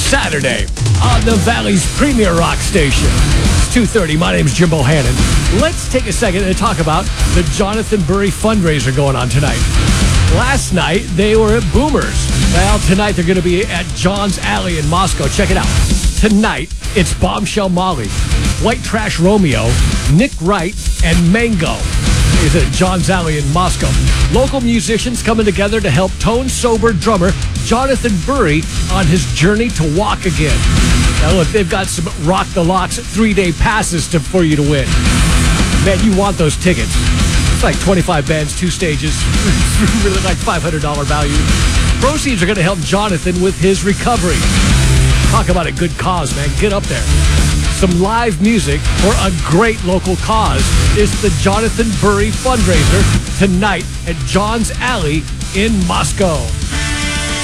Saturday on the Valley's premier rock station. It's 2:30. My name's Jim Bohannon. Let's take a second and talk about the Jonathan Burry fundraiser going on tonight. Last night, they were at Boomers. Well, tonight they're going to be at John's Alley in Moscow. Check it out. Tonight, it's Bombshell Molly, White Trash Romeo, Nick Wright, and Mango. Is at John's Alley in Moscow. Local musicians coming together to help tone-sober drummer Jonathan Burry on his journey to walk again. Now look, they've got some Rock the Locks 3-day passes for you to win. Man, you want those tickets. It's like 25 bands, 2 stages, really like $500 value. Proceeds are going to help Jonathan with his recovery. Talk about a good cause, man. Get up there. Some live music for a great local cause is the Jonathan Burry fundraiser tonight at John's Alley in Moscow.